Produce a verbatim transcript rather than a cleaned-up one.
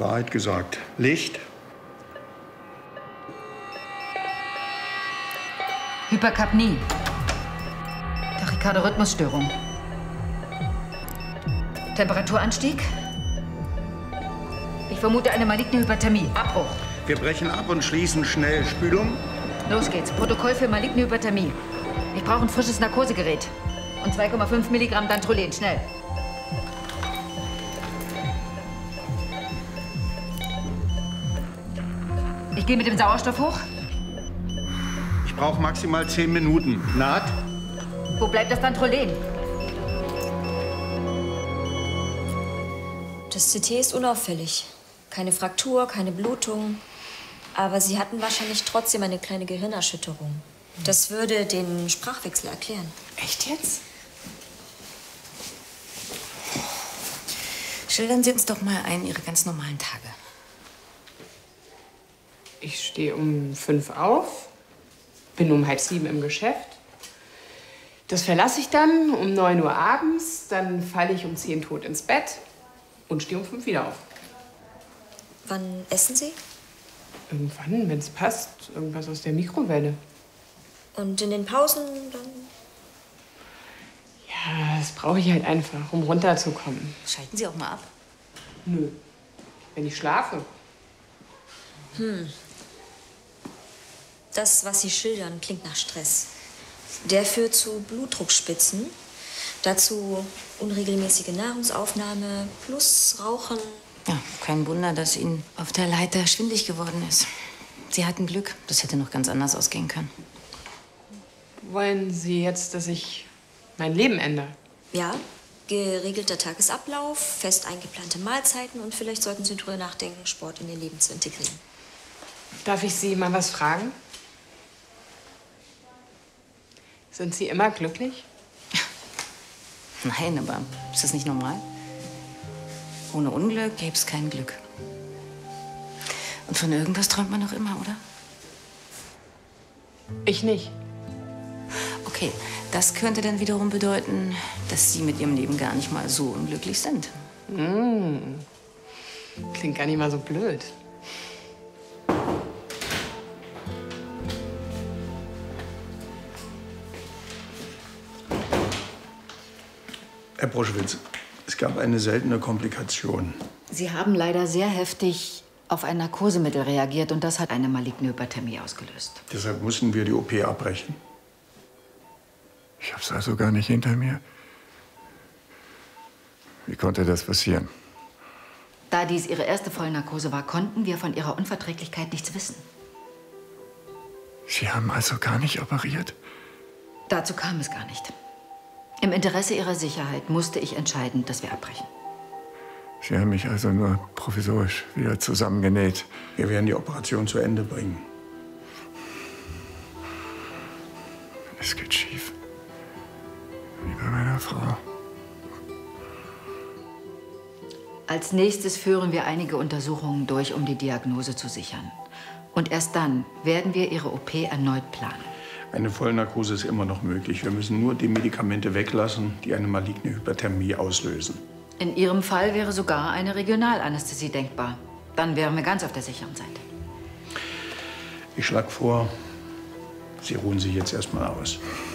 Wahrheit gesagt. Licht. Hyperkapnie. Tachykardorhythmusstörung. Temperaturanstieg. Ich vermute eine maligne Hyperthermie. Abbruch. Wir brechen ab und schließen schnell. Spülung. Los geht's. Protokoll für maligne Hyperthermie. Ich brauche ein frisches Narkosegerät. Und zwei Komma fünf Milligramm Dantrolen. Schnell. Ich gehe mit dem Sauerstoff hoch. Ich brauche maximal zehn Minuten. Naht? Wo bleibt das Dantrolen? Das C T ist unauffällig. Keine Fraktur, keine Blutung. Aber Sie hatten wahrscheinlich trotzdem eine kleine Gehirnerschütterung. Das würde den Sprachwechsel erklären. Echt jetzt? Schildern Sie uns doch mal einen Ihrer ganz normalen Tage. Ich stehe um fünf auf, bin um halb sieben im Geschäft. Das verlasse ich dann um neun Uhr abends, dann falle ich um zehn tot ins Bett und stehe um fünf wieder auf. Wann essen Sie? Irgendwann, wenn es passt, irgendwas aus der Mikrowelle. Und in den Pausen dann? Ja, das brauche ich halt einfach, um runterzukommen. Schalten Sie auch mal ab? Nö, wenn ich schlafe. Hm. Das, was Sie schildern, klingt nach Stress. Der führt zu Blutdruckspitzen, dazu unregelmäßige Nahrungsaufnahme plus Rauchen. Ja, kein Wunder, dass Ihnen auf der Leiter schwindlig geworden ist. Sie hatten Glück. Das hätte noch ganz anders ausgehen können. Wollen Sie jetzt, dass ich mein Leben ändere? Ja, geregelter Tagesablauf, fest eingeplante Mahlzeiten und vielleicht sollten Sie drüber nachdenken, Sport in Ihr Leben zu integrieren. Darf ich Sie mal was fragen? Sind Sie immer glücklich? Nein, aber ist das nicht normal? Ohne Unglück gäbe es kein Glück. Und von irgendwas träumt man doch immer, oder? Ich nicht. Okay, das könnte dann wiederum bedeuten, dass Sie mit Ihrem Leben gar nicht mal so unglücklich sind. Mm. Klingt gar nicht mal so blöd. Herr Broschwitz, es gab eine seltene Komplikation. Sie haben leider sehr heftig auf ein Narkosemittel reagiert und das hat eine maligne Hyperthermie ausgelöst. Deshalb mussten wir die O P abbrechen. Ich hab's also gar nicht hinter mir. Wie konnte das passieren? Da dies Ihre erste Vollnarkose war, konnten wir von Ihrer Unverträglichkeit nichts wissen. Sie haben also gar nicht operiert? Dazu kam es gar nicht. Im Interesse Ihrer Sicherheit musste ich entscheiden, dass wir abbrechen. Sie haben mich also nur provisorisch wieder zusammengenäht. Wir werden die Operation zu Ende bringen. Es geht schief. Wie bei meiner Frau. Als nächstes führen wir einige Untersuchungen durch, um die Diagnose zu sichern. Und erst dann werden wir Ihre O P erneut planen. Eine Vollnarkose ist immer noch möglich. Wir müssen nur die Medikamente weglassen, die eine maligne Hyperthermie auslösen. In Ihrem Fall wäre sogar eine Regionalanästhesie denkbar. Dann wären wir ganz auf der sicheren Seite. Ich schlage vor, Sie ruhen sich jetzt erst mal aus.